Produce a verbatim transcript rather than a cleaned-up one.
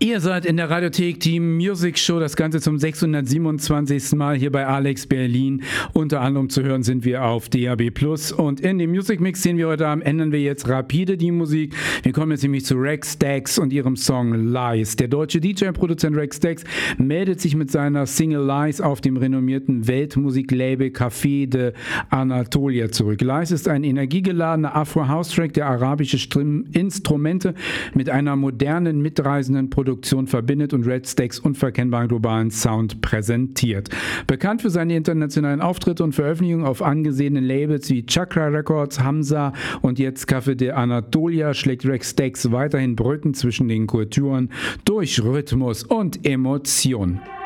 Ihr seid in der Radiothek Team Music Show, das Ganze zum sechshundertsiebenundzwanzigsten Mal hier bei Alex Berlin. Unter anderem zu hören sind wir auf D A B plus. Und in dem Music Mix, den wir heute haben, ändern wir jetzt rapide die Musik. Wir kommen jetzt nämlich zu Rex Stax und ihrem Song Lies. Der deutsche D J-Produzent Rex Stax meldet sich mit seiner Single Lies auf dem renommierten Weltmusiklabel Café de Anatolia zurück. Lies ist ein energiegeladener Afro-House-Track, der arabische Strim- Instrumente mit einer modernen, mitreißenden Produktion verbindet und Rex Stax unverkennbaren globalen Sound präsentiert. Bekannt für seine internationalen Auftritte und Veröffentlichungen auf angesehenen Labels wie Chakra Records, Hamza und jetzt Café de Anatolia schlägt Rex Stax weiterhin Brücken zwischen den Kulturen durch Rhythmus und Emotion.